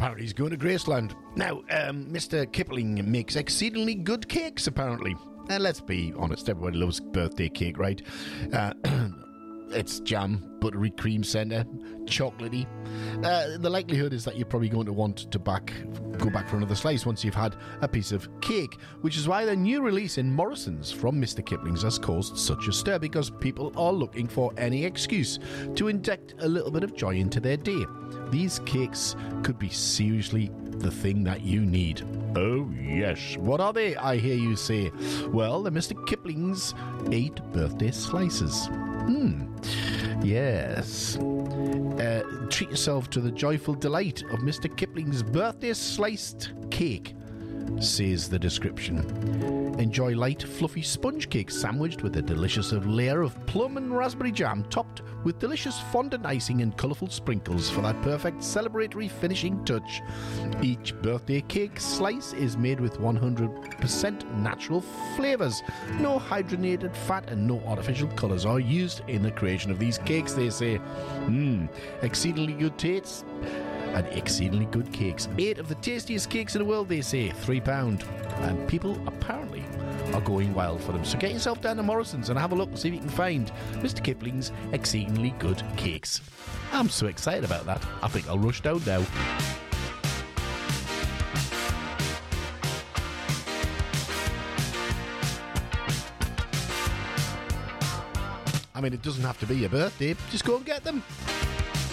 apparently he's going to Graceland. Now, Mr. Kipling makes exceedingly good cakes, apparently. And let's be honest, everybody loves birthday cake, right? It's jam, buttery cream centre, chocolatey. The likelihood is that you're probably going to want to go back for another slice once you've had a piece of cake, which is why the new release in Morrison's from Mr. Kipling's has caused such a stir, because people are looking for any excuse to inject a little bit of joy into their day. These cakes could be seriously the thing that you need. Oh yes, what are they, I hear you say? Well, they're Mr. Kipling's 8 birthday slices. Yes. Treat yourself to the joyful delight of Mr. Kipling's birthday sliced cake, says the description. Enjoy light, fluffy sponge cake sandwiched with a delicious layer of plum and raspberry jam, topped with delicious fondant icing and colourful sprinkles for that perfect celebratory finishing touch. Each birthday cake slice is made with 100% natural flavours. No hydrogenated fat and no artificial colours are used in the creation of these cakes, they say. Exceedingly good tastes and exceedingly good cakes. 8 of the tastiest cakes in the world, they say, £3. And people apparently are going wild for them. So get yourself down to Morrison's and have a look and see if you can find Mr. Kipling's exceedingly good cakes. I'm so excited about that. I think I'll rush down now. I mean, it doesn't have to be your birthday. Just go and get them.